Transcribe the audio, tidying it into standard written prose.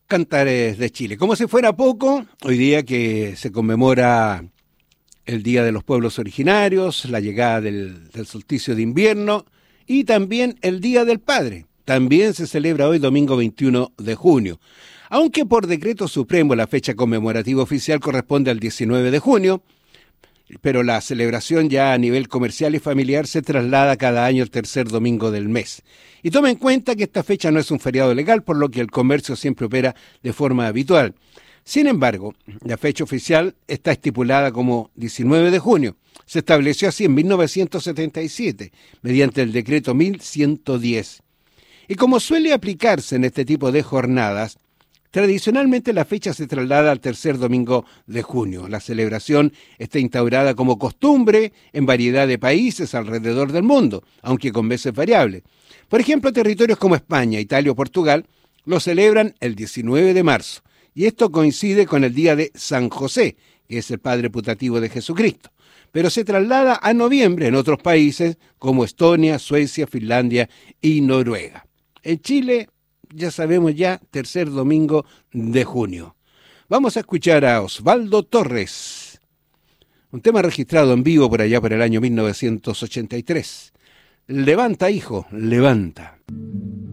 Cantares de Chile. Como si fuera poco, hoy día que se conmemora el Día de los Pueblos Originarios, la llegada del solsticio de invierno y también el Día del Padre. También se celebra hoy domingo 21 de junio. Aunque por decreto supremo la fecha conmemorativa oficial corresponde al 19 de junio, pero la celebración ya a nivel comercial y familiar se traslada cada año el tercer domingo del mes. Y tome en cuenta que esta fecha no es un feriado legal, por lo que el comercio siempre opera de forma habitual. Sin embargo, la fecha oficial está estipulada como 19 de junio. Se estableció así en 1977, mediante el decreto 1110. Y como suele aplicarse en este tipo de jornadas, tradicionalmente la fecha se traslada al tercer domingo de junio. La celebración está instaurada como costumbre en variedad de países alrededor del mundo, aunque con veces variables. Por ejemplo, territorios como España, Italia o Portugal lo celebran el 19 de marzo, y esto coincide con el día de San José, que es el padre putativo de Jesucristo. Pero se traslada a noviembre en otros países como Estonia, Suecia, Finlandia y Noruega. En Chile, ya sabemos tercer domingo de junio. Vamos a escuchar a Osvaldo Torres, un tema registrado en vivo por allá por el año 1983. Levanta, hijo, levanta.